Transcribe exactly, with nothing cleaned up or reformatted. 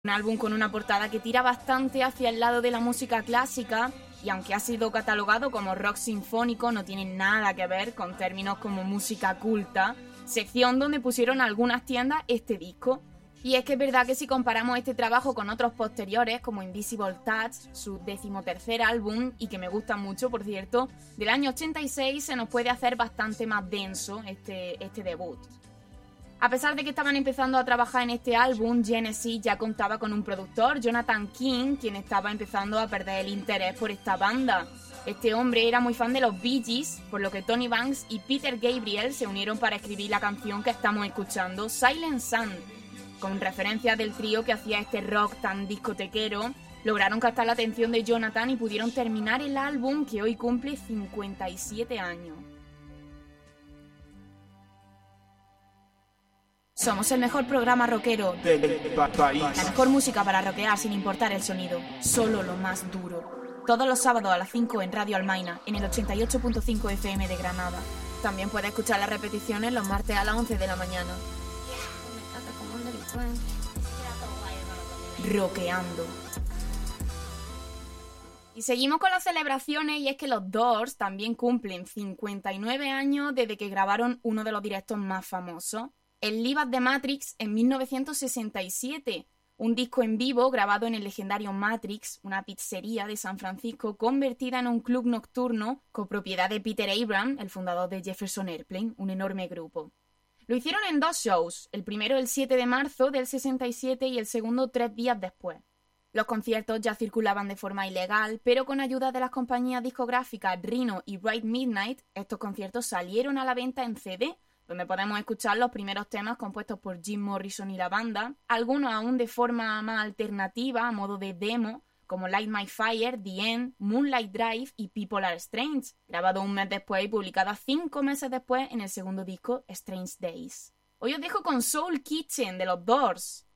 Un álbum con una portada que tira bastante hacia el lado de la música clásica y aunque ha sido catalogado como rock sinfónico no tiene nada que ver con términos como música culta, sección donde pusieron algunas tiendas este disco. Y es que es verdad que si comparamos este trabajo con otros posteriores como Invisible Touch, su decimotercer álbum, y que me gusta mucho por cierto, del año ochenta y seis se nos puede hacer bastante más denso este, este debut. A pesar de que estaban empezando a trabajar en este álbum, Genesis ya contaba con un productor, Jonathan King, quien estaba empezando a perder el interés por esta banda. Este hombre era muy fan de los Bee Gees, por lo que Tony Banks y Peter Gabriel se unieron para escribir la canción que estamos escuchando, Silent Sun. Con referencia del trío que hacía este rock tan discotequero, lograron captar la atención de Jonathan y pudieron terminar el álbum que hoy cumple cincuenta y siete años. Somos el mejor programa rockero del país. La mejor música para rockear sin importar el sonido, solo lo más duro. Todos los sábados a las cinco en Radio Almaina, en el ochenta y ocho punto cinco F M de Granada. También puedes escuchar las repeticiones los martes a las once de la mañana. Rockeando. Y seguimos con las celebraciones y es que los Doors también cumplen cincuenta y nueve años desde que grabaron uno de los directos más famosos, el Live at the Matrix en mil novecientos sesenta y siete, un disco en vivo grabado en el legendario Matrix, una pizzería de San Francisco convertida en un club nocturno copropiedad de Peter Abrams, el fundador de Jefferson Airplane, un enorme grupo. Lo hicieron en dos shows, el primero el siete de marzo del sesenta y siete y el segundo tres días después. Los conciertos ya circulaban de forma ilegal, pero con ayuda de las compañías discográficas Rhino y Bright Midnight, estos conciertos salieron a la venta en C D, donde podemos escuchar los primeros temas compuestos por Jim Morrison y la banda, algunos aún de forma más alternativa, a modo de demo, como Light My Fire, The End, Moonlight Drive y People Are Strange, grabado un mes después y publicado cinco meses después en el segundo disco, Strange Days. Hoy os dejo con Soul Kitchen de los Doors.